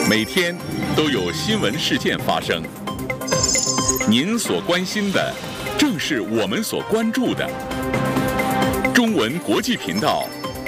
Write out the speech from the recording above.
每天都有新闻事件发生，您所关心的正是我们所关注的。中文国际频道